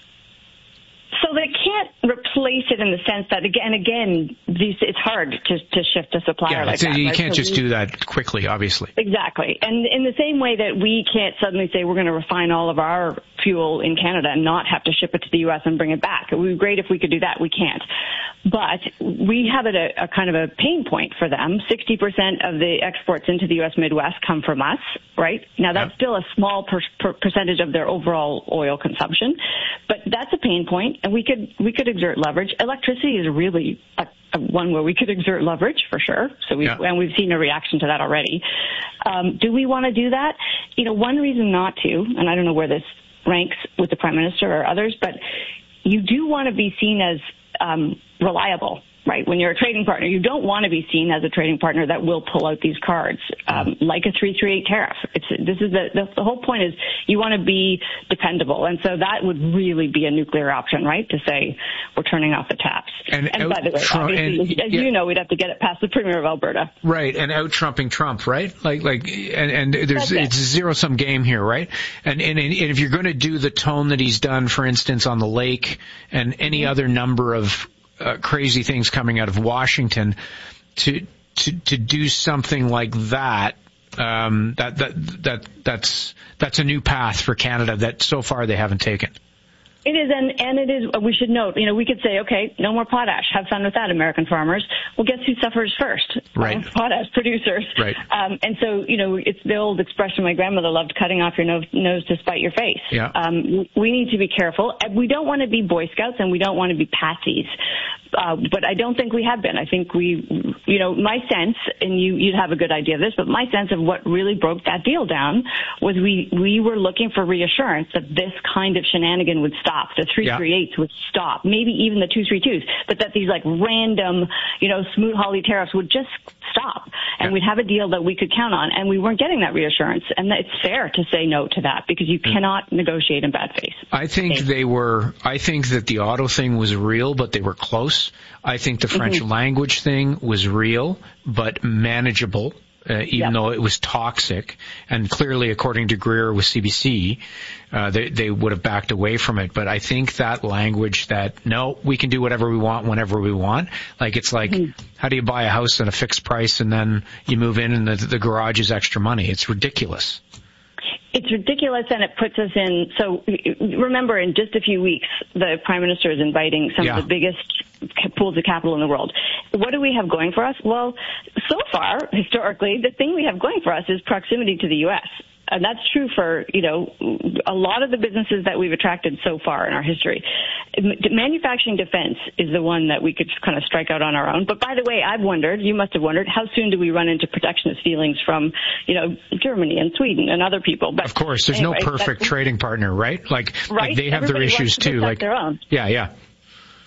So they can't replace it in the sense that, again, again, these, it's hard to, to shift a supplier yeah, like that. You right? can't so just we, do that quickly, obviously. Exactly. And in the same way that we can't suddenly say we're going to refine all of our fuel in Canada and not have to ship it to the U S and bring it back. It would be great if we could do that. We can't. But we have it a, a kind of a pain point for them. sixty percent of the exports into the U S Midwest come from us, right? Now, that's yep. still a small per, per percentage of their overall oil consumption, but that's a pain point, and we could we could exert leverage. Electricity is really a, a one where we could exert leverage for sure. So we yeah. and we've seen a reaction to that already. Um, do we want to do that? You know, one reason not to, and I don't know where this ranks with the Prime Minister or others, but you do want to be seen as um, reliable. Right, when you're a trading partner, you don't want to be seen as a trading partner that will pull out these cards, um, like a three thirty-eight tariff. It's this is the, the the whole point is you want to be dependable, and so that would really be a nuclear option, right? To say we're turning off the taps. And, and by the way, Trump, obviously, and, as yeah, you know, we'd have to get it past the Premier of Alberta. Right, and out trumping Trump, right? Like like, and and there's it. it's a zero sum game here, right? And, and and if you're going to do the tone that he's done, for instance, on the lake, and any mm-hmm. other number of Uh, crazy things coming out of Washington, to to to do something like that, um, that that that that's that's a new path for Canada that so far they haven't taken. It is, and, and it is, we should note, you know, we could say, okay, no more potash. Have fun with that, American farmers. Well, guess who suffers first? Right. Um, potash producers. Right. Um, and so, you know, it's the old expression my grandmother loved, cutting off your nose, nose to spite your face. Yeah. Um, we need to be careful. We don't want to be Boy Scouts, and we don't want to be patsies. Uh, but I don't think we have been. I think we, you know, my sense, and you, you'd have a good idea of this, but my sense of what really broke that deal down was we, we were looking for reassurance that this kind of shenanigan would stop. The three thirty-eights would stop, maybe even the two thirty-twos, but that these like random, you know, Smoot-Hawley tariffs would just stop, and yeah. we'd have a deal that we could count on, and we weren't getting that reassurance. And it's fair to say no to that because you cannot negotiate in bad faith. I think faith. they were, I think that the auto thing was real, but they were close. I think the French mm-hmm. language thing was real, but manageable. Uh, even yep. though it was toxic, and clearly, according to Greer with C B C, uh, they, they would have backed away from it. But I think that language that, no, we can do whatever we want whenever we want, like it's like, mm-hmm. how do you buy a house at a fixed price and then you move in and the, the garage is extra money? It's ridiculous. It's ridiculous, and it puts us in. So remember, in just a few weeks, the Prime Minister is inviting some yeah. of the biggest pools of capital in the world. What do we have going for us? Well, so far, historically, the thing we have going for us is proximity to the U S. And that's true for, you know, a lot of the businesses that we've attracted so far in our history. Manufacturing defense is the one that we could kind of strike out on our own. But by the way, I've wondered, you must have wondered, how soon do we run into protectionist feelings from, you know, Germany and Sweden and other people? But of course, there's anyway, no perfect trading partner, right? Like, right? like they have Everybody their issues wants to too. Like, their own. yeah, yeah.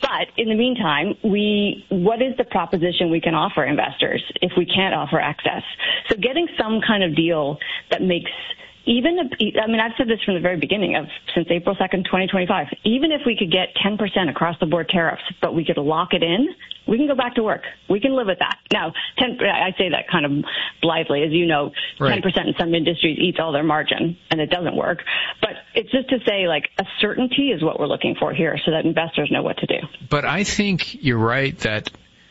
But in the meantime, we what is the proposition we can offer investors if we can't offer access? So getting some kind of deal that makes even, a, I mean, I've said this from the very beginning of, since April second, twenty twenty-five, even if we could get ten percent across the board tariffs, but we could lock it in, we can go back to work. We can live with that. Now, ten, I say that kind of blithely, as you know, right. ten percent in some industries eats all their margin, and it doesn't work. But it's just to say, like, a certainty is what we're looking for here so that investors know what to do. But I think you're right that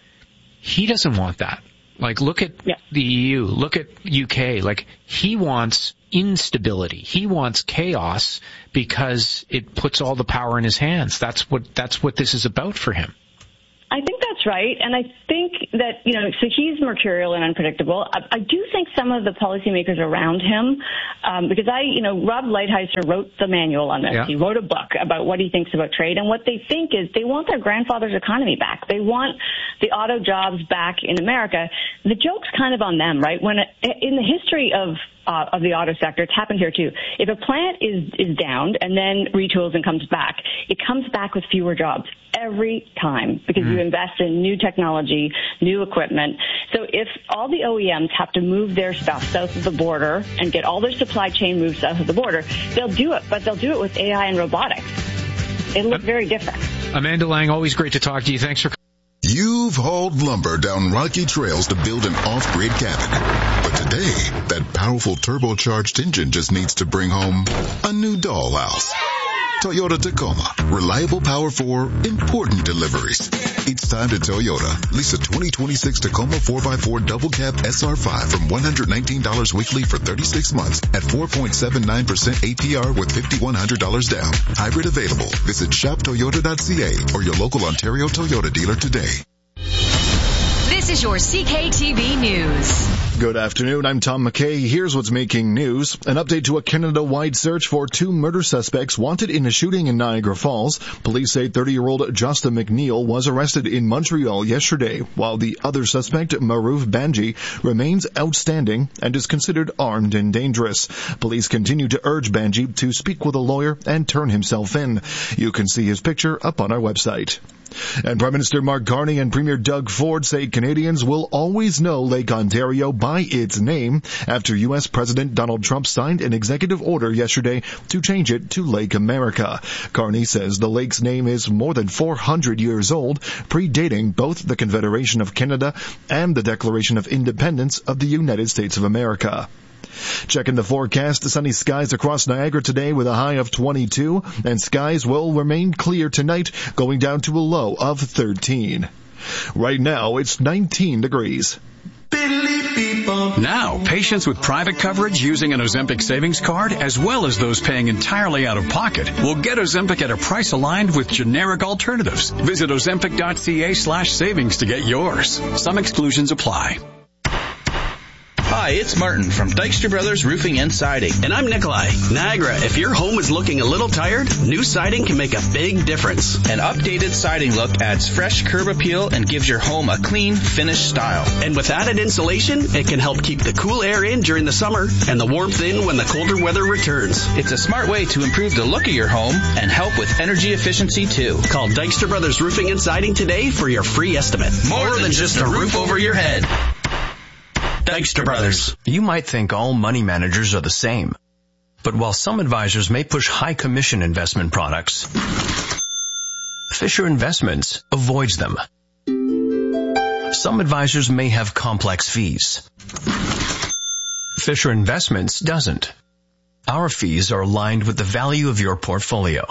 he doesn't want that. Like, look at yeah. the E U, look at U K. Like, he wants instability. He wants chaos because it puts all the power in his hands. That's what, that's what this is about for him. I think that's right, and I think that, you know, so he's mercurial and unpredictable. I, I do think some of the policymakers around him, um, because I, you know, Rob Lighthizer wrote the manual on this. Yeah. He wrote a book about what he thinks about trade, and what they think is they want their grandfather's economy back. They want the auto jobs back in America. The joke's kind of on them, right? When in the history of Uh, of the auto sector, it's happened here too. If a plant is is downed and then retools and comes back, it comes back with fewer jobs every time because mm. you invest in new technology, new equipment. So if all the O E Ms have to move their stuff south of the border and get all their supply chain moved south of the border, they'll do it, but they'll do it with A I and robotics. It'll look very different. Amanda Lang, always great to talk to you. Thanks for You've hauled lumber down rocky trails to build an off-grid cabin. But today, that powerful turbocharged engine just needs to bring home a new dollhouse. Toyota Tacoma. Reliable power for important deliveries. It's time to Toyota. Lease a twenty twenty-six Tacoma four by four double cab S R five from one hundred nineteen dollars weekly for thirty-six months at four point seven nine percent A P R with five thousand one hundred dollars down. Hybrid available. Visit shop toyota dot c a or your local Ontario Toyota dealer today. This is your C K T V News. Good afternoon, I'm Tom McKay. Here's what's making news. An update to a Canada-wide search for two murder suspects wanted in a shooting in Niagara Falls. Police say thirty-year-old Justin McNeil was arrested in Montreal yesterday, while the other suspect, Maruf Banji, remains outstanding and is considered armed and dangerous. Police continue to urge Banji to speak with a lawyer and turn himself in. You can see his picture up on our website. And Prime Minister Mark Carney and Premier Doug Ford say Canadians will always know Lake Ontario by its name after U S President Donald Trump signed an executive order yesterday to change it to Lake America. Carney says the lake's name is more than four hundred years old, predating both the Confederation of Canada and the Declaration of Independence of the United States of America. Checking the forecast, sunny skies across Niagara today with a high of twenty-two, and skies will remain clear tonight, going down to a low of thirteen. Right now, it's nineteen degrees. Now, patients with private coverage using an Ozempic savings card, as well as those paying entirely out of pocket, will get Ozempic at a price aligned with generic alternatives. Visit ozempic dot c a slash savings to get yours. Some exclusions apply. Hi, it's Martin from Dykstra Brothers Roofing and Siding. And I'm Nikolai. Niagara, if your home is looking a little tired, new siding can make a big difference. An updated siding look adds fresh curb appeal and gives your home a clean, finished style. And with added insulation, it can help keep the cool air in during the summer and the warmth in when the colder weather returns. It's a smart way to improve the look of your home and help with energy efficiency too. Call Dykstra Brothers Roofing and Siding today for your free estimate. More, More than just a roof over your head. Dykstra Brothers. You might think all money managers are the same. But while some advisors may push high commission investment products, Fisher Investments avoids them. Some advisors may have complex fees. Fisher Investments doesn't. Our fees are aligned with the value of your portfolio.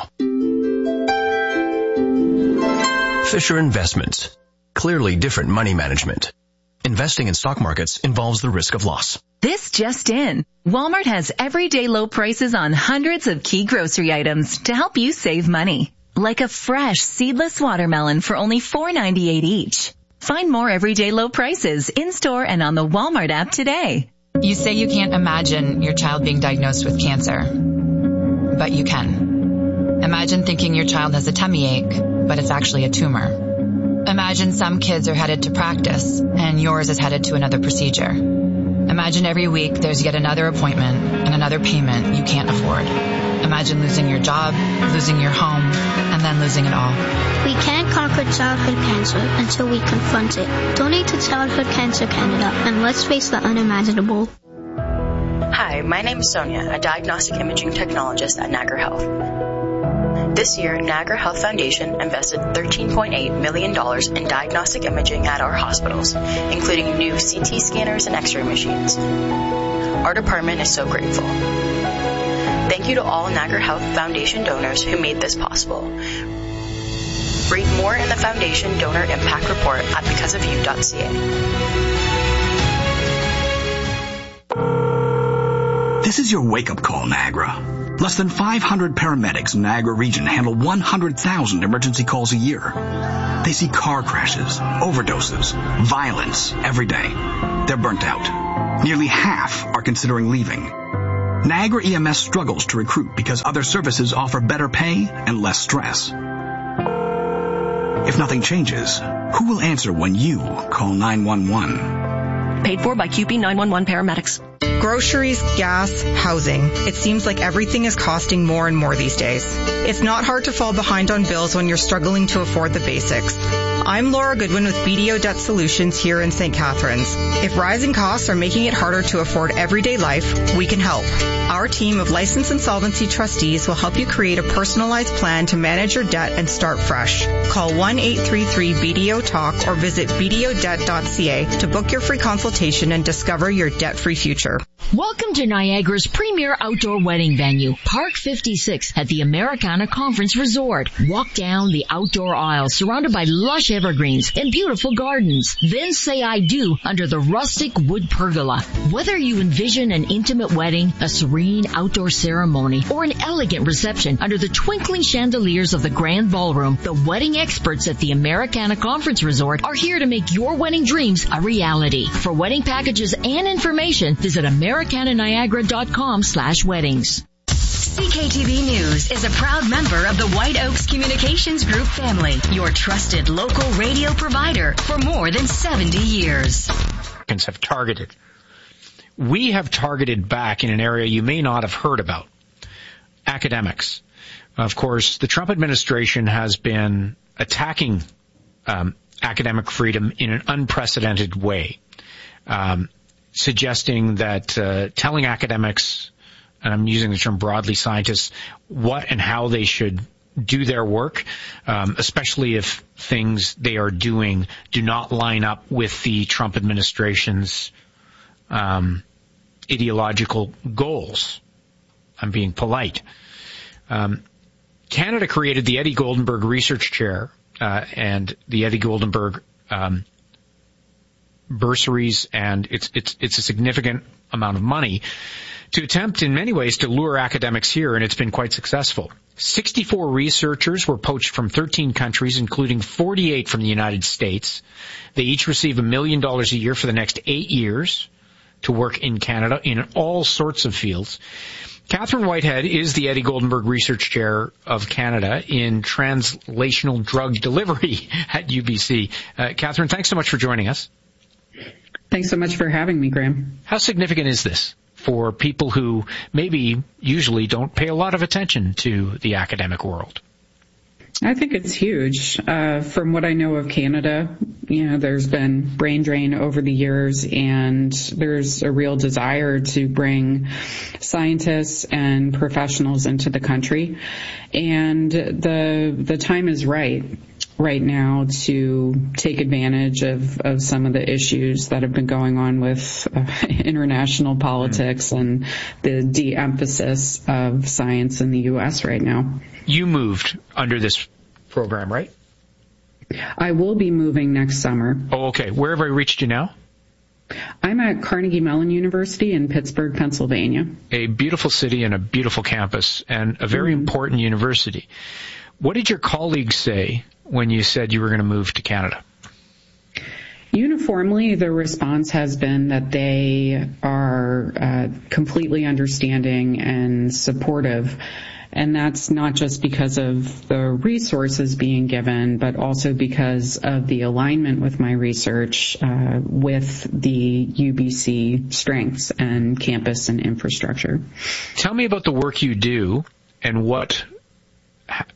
Fisher Investments. Clearly different money management. Investing in stock markets involves the risk of loss. This just in. Walmart has everyday low prices on hundreds of key grocery items to help you save money. Like a fresh seedless watermelon for only four ninety-eight each. Find more everyday low prices in-store and on the Walmart app today. You say you can't imagine your child being diagnosed with cancer, but you can. Imagine thinking your child has a tummy ache, but it's actually a tumor. Imagine some kids are headed to practice, and yours is headed to another procedure. Imagine every week there's yet another appointment and another payment you can't afford. Imagine losing your job, losing your home, and than losing it all. We can't conquer childhood cancer until we confront it. Donate to Childhood Cancer Canada, and let's face the unimaginable. Hi, my name is Sonia, a diagnostic imaging technologist at Niagara Health. This year, Niagara Health Foundation invested thirteen point eight million dollars in diagnostic imaging at our hospitals, including new C T scanners and X-ray machines. Our department is so grateful. Thank you to all Niagara Health Foundation donors who made this possible. Read more in the Foundation Donor Impact Report at because of you dot c a. This is your wake-up call, Niagara. Less than five hundred paramedics in Niagara region handle one hundred thousand emergency calls a year. They see car crashes, overdoses, violence every day. They're burnt out. Nearly half are considering leaving. Niagara E M S struggles to recruit because other services offer better pay and less stress. If nothing changes, who will answer when you call nine one one? Paid for by C U P E nine one one paramedics. Groceries, gas, housing. It seems like everything is costing more and more these days. It's not hard to fall behind on bills when you're struggling to afford the basics. I'm Laura Goodwin with B D O Debt Solutions here in Saint Catharines. If rising costs are making it harder to afford everyday life, we can help. Our team of licensed insolvency trustees will help you create a personalized plan to manage your debt and start fresh. Call one eight three three B D O talk or visit b d o debt dot c a to book your free consultation and discover your debt-free future. Welcome to Niagara's premier outdoor wedding venue, Park fifty-six at the Americana Conference Resort. Walk down the outdoor aisle surrounded by lush evergreens and beautiful gardens. Then say I do under the rustic wood pergola. Whether you envision an intimate wedding, a serene outdoor ceremony, or an elegant reception under the twinkling chandeliers of the grand ballroom, the wedding experts at the Americana Conference Resort are here to make your wedding dreams a reality. For wedding packages and information, visit americana niagara dot com slash weddings. C K T V News is a proud member of the White Oaks Communications Group family, your trusted local radio provider for more than seventy years. Have targeted. We have targeted back in an area you may not have heard about, academics. Of course, the Trump administration has been attacking um, academic freedom in an unprecedented way, um, suggesting that uh, telling academics, and I'm using the term broadly, scientists, what and how they should do their work, um, especially if things they are doing do not line up with the Trump administration's um, ideological goals. I'm being polite. Um, Canada created the Eddie Goldenberg Research Chair uh, and the Eddie Goldenberg um, bursaries, and it's it's it's a significant amount of money to attempt in many ways to lure academics here, and it's been quite successful. sixty-four researchers were poached from thirteen countries, including forty-eight from the United States. They each receive a million dollars a year for the next eight years to work in Canada in all sorts of fields. Catherine Whitehead is the Eddie Goldenberg Research Chair of Canada in Translational Drug Delivery at U B C. Uh, Catherine, thanks so much for joining us. Thanks so much for having me, Graham. How significant is this for people who maybe usually don't pay a lot of attention to the academic world? I think it's huge. Uh, from what I know of Canada, you know, there's been brain drain over the years, and there's a real desire to bring scientists and professionals into the country. And the the time is right right now to take advantage of, of some of the issues that have been going on with uh, international politics and the de-emphasis of science in the U S right now. You moved under this program, right? I will be moving next summer. Oh, okay. Where have I reached you now? I'm at Carnegie Mellon University in Pittsburgh, Pennsylvania. A beautiful city and a beautiful campus and a very mm-hmm. important university. What did your colleagues say when you said you were going to move to Canada? Uniformly, the response has been that they are uh, completely understanding and supportive. And that's not just because of the resources being given, but also because of the alignment with my research uh, with the U B C strengths and campus and infrastructure. Tell me about the work you do and what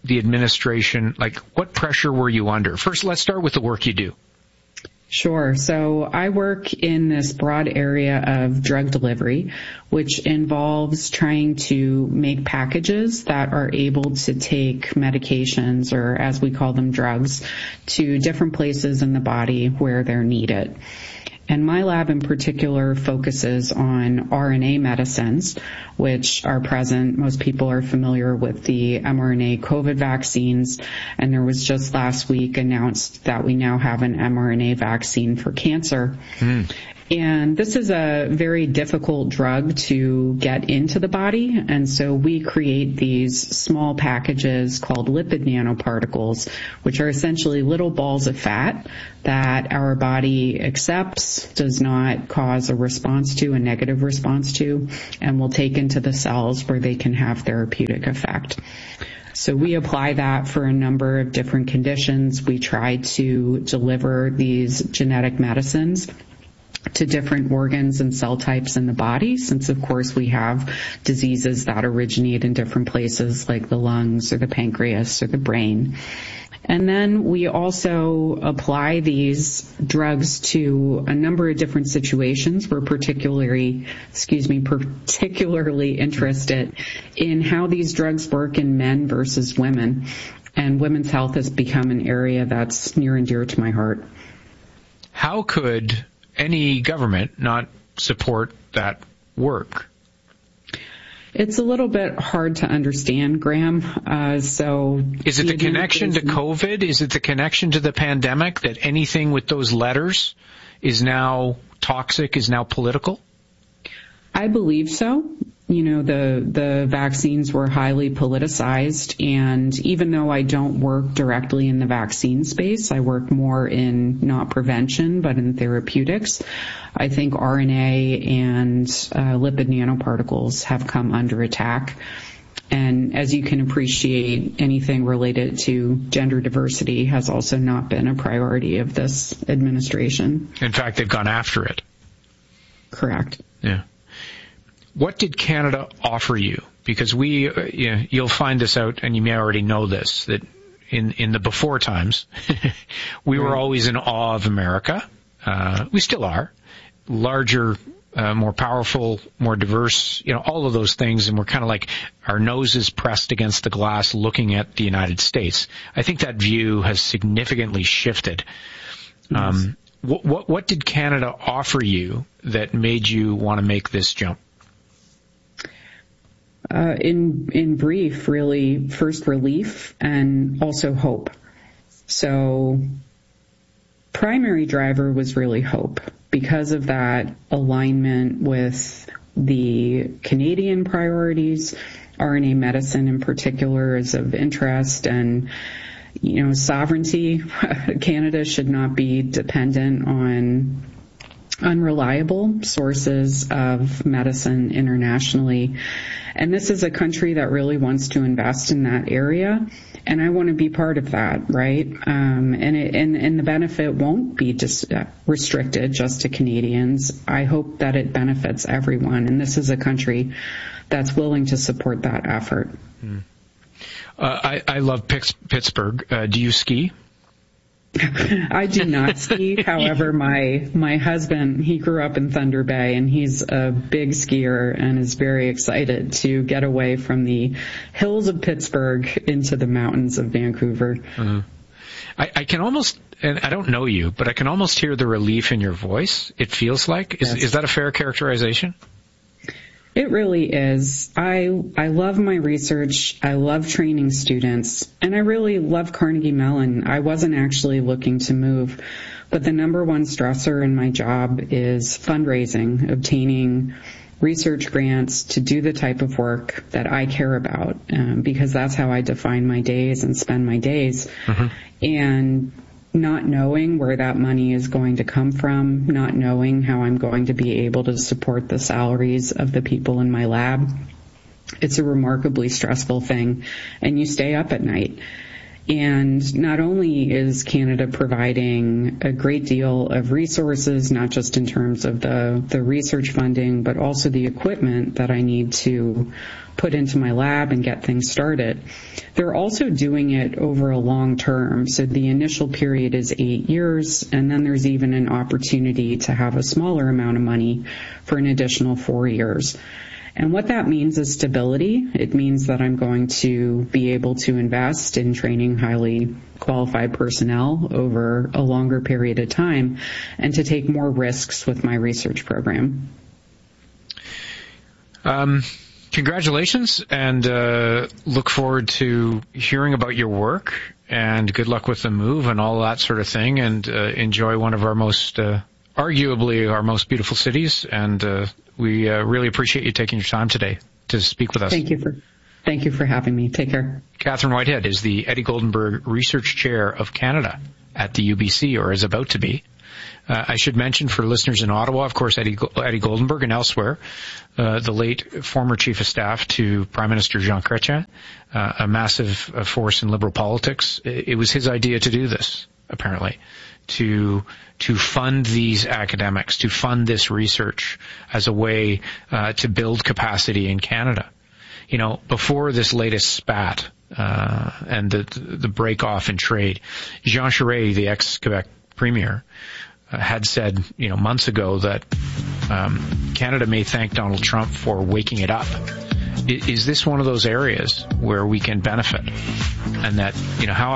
the administration, like what pressure were you under? First, let's start with the work you do. Sure. So I work in this broad area of drug delivery, which involves trying to make packages that are able to take medications, or as we call them, drugs, to different places in the body where they're needed. And my lab in particular focuses on R N A medicines, which are present. Most people are familiar with the mRNA COVID vaccines. And there was just last week announced that we now have an mRNA vaccine for cancer. Mm. And this is a very difficult drug to get into the body. And so we create these small packages called lipid nanoparticles, which are essentially little balls of fat that our body accepts, does not cause a response to, a negative response to, and will take into the cells where they can have therapeutic effect. So we apply that for a number of different conditions. We try to deliver these genetic medicines to different organs and cell types in the body, since of course we have diseases that originate in different places like the lungs or the pancreas or the brain. And then we also apply these drugs to a number of different situations. We're particularly, excuse me, particularly interested in how these drugs work in men versus women. And women's health has become an area that's near and dear to my heart. How could any government not support that work? It's a little bit hard to understand, Graham. Uh, so, is it the connection to COVID? Is it the connection to the pandemic that anything with those letters is now toxic, is now political? I believe so. You know, the, the vaccines were highly politicized, and even though I don't work directly in the vaccine space, I work more in not prevention, but in therapeutics. I think R N A and uh, lipid nanoparticles have come under attack. And as you can appreciate, anything related to gender diversity has also not been a priority of this administration. In fact, they've gone after it. Correct. Yeah. What did Canada offer you? Because we, uh, you know, you'll find this out, and you may already know this, that in, in the before times, we right. were always in awe of America. Uh, we still are. Larger, uh, more powerful, more diverse, you know, all of those things, and we're kind of like our noses pressed against the glass looking at the United States. I think that view has significantly shifted. Yes. Um, what, what, what did Canada offer you that made you want to make this jump? Uh, in in brief, really, first relief and also hope. So primary driver was really hope. Because of that alignment with the Canadian priorities, R N A medicine in particular is of interest, and you know, sovereignty. Canada should not be dependent on unreliable sources of medicine internationally. And this is a country that really wants to invest in that area. And I want to be part of that, right? Um, and, it, and, and the benefit won't be just restricted just to Canadians. I hope that it benefits everyone. And this is a country that's willing to support that effort. Hmm. Uh, I, I love Pittsburgh. Uh, do you ski? I do not ski. However, my my husband, he grew up in Thunder Bay, and he's a big skier and is very excited to get away from the hills of Pittsburgh into the mountains of Vancouver. Uh-huh. I, I can almost, and I don't know you, but I can almost hear the relief in your voice. It feels like. Is, yes. is that a fair characterization? It really is. I I love my research. I love training students, and I really love Carnegie Mellon. I wasn't actually looking to move, but the number one stressor in my job is fundraising, obtaining research grants to do the type of work that I care about, um, because that's how I define my days and spend my days. Mm-hmm. And not knowing where that money is going to come from, not knowing how I'm going to be able to support the salaries of the people in my lab, it's a remarkably stressful thing, and you stay up at night. And not only is Canada providing a great deal of resources, not just in terms of the, the research funding, but also the equipment that I need to put into my lab and get things started, they're also doing it over a long term. So the initial period is eight years, and then there's even an opportunity to have a smaller amount of money for an additional four years. And what that means is stability. It means that I'm going to be able to invest in training highly qualified personnel over a longer period of time and to take more risks with my research program. Um, congratulations, and uh, look forward to hearing about your work, and good luck with the move and all that sort of thing, and uh, enjoy one of our most, uh, arguably our most beautiful cities, and uh, we uh, really appreciate you taking your time today to speak with us. Thank you for thank you for having me. Take care. Catherine Whitehead is the Eddie Goldenberg Research Chair of Canada at the U B C, or is about to be. Uh, I should mention for listeners in Ottawa, of course, Eddie, Eddie Goldenberg, and elsewhere, uh, the late former Chief of Staff to Prime Minister Jean Chrétien, uh, a massive uh, force in Liberal politics. It, it was his idea to do this, apparently, to to fund these academics, to fund this research as a way uh, to build capacity in Canada. You know, before this latest spat uh, and the the break off in trade, Jean Charest, the ex-Quebec Premier, uh, had said, you know, months ago that um, Canada may thank Donald Trump for waking it up. Is this one of those areas where we can benefit? And that, you know, how